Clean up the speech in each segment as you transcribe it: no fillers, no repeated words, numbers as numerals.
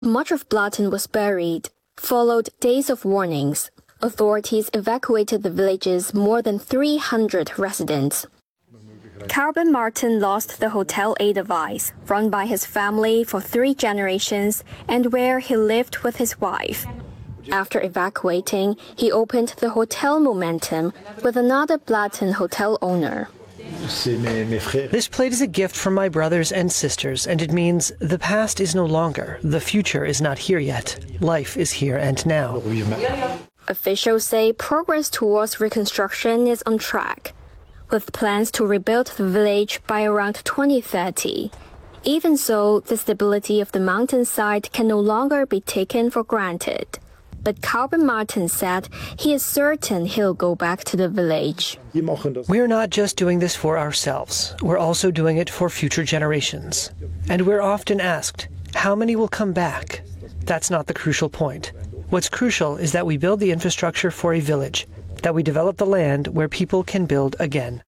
Much of Blatten was buried. Followed days of warnings. Authorities evacuated the village's more than 300 residents. Calvin Martin lost the Hotel Edelweiss, run by his family for 3 generations and where he lived with his wife. After evacuating, he opened the Hotel Momentum with another Blatten hotel owner. This plate is a gift from my brothers and sisters, and it means the past is no longer, the future is not here yet. Life is here and now. Officials say progress towards reconstruction is on track, with plans to rebuild the village by around 2030. Even so, the stability of the mountainside can no longer be taken for granted. But Calvin Martin said he is certain he'll go back to the village. We're not just doing this for ourselves. We're also doing it for future generations. And we're often asked, how many will come back? That's not the crucial point. What's crucial is that we build the infrastructure for a village, that we develop the land where people can build again.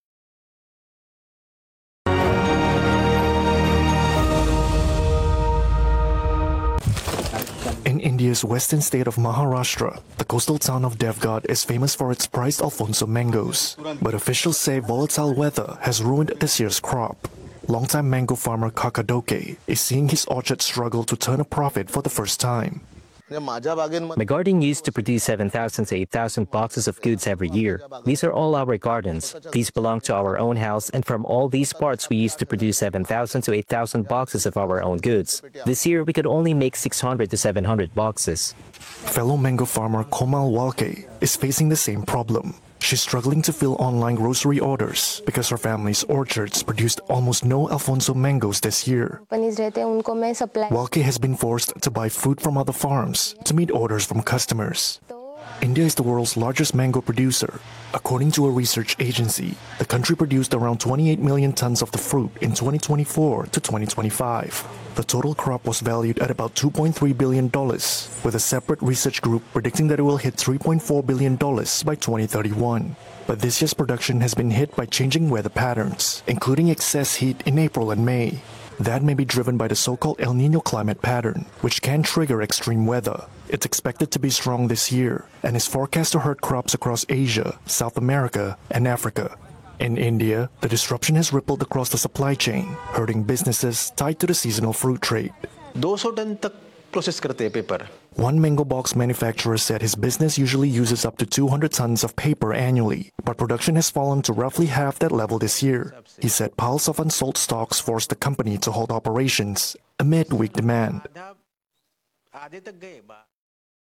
In India's western state of Maharashtra, the coastal town of Devgad is famous for its prized Alfonso mangoes. But officials say volatile weather has ruined this year's crop. Longtime mango farmer Kakadoke is seeing his orchard struggle to turn a profit for the first time. My garden used to produce 7,000 to 8,000 boxes of goods every year. These are all our gardens. These belong to our own house, and from all these parts we used to produce 7,000 to 8,000 boxes of our own goods. This year we could only make 600 to 700 boxes. Fellow mango farmer Komal Walke is facing the same problem. She's struggling to fill online grocery orders because her family's orchards produced almost no Alfonso mangoes this year. Walke has been forced to buy fruit from other farms to meet orders from customers. India is the world's largest mango producer. According to a research agency, the country produced around 28 million tons of the fruit in 2024 to 2025. The total crop was valued at about $2.3 billion, with a separate research group predicting that it will hit $3.4 billion by 2031. But this year's production has been hit by changing weather patterns, including excess heat in April and May. That may be driven by the so-called El Niño climate pattern, which can trigger extreme weather. It's expected to be strong this year and is forecast to hurt crops across Asia, South America, and Africa. In India, the disruption has rippled across the supply chain, hurting businesses tied to the seasonal fruit trade. 200 ton tak process करते हैं paper. One mango box manufacturer said his business usually uses up to 200 tons of paper annually, but production has fallen to roughly half that level this year. He said piles of unsold stocks forced the company to halt operations amid weak demand.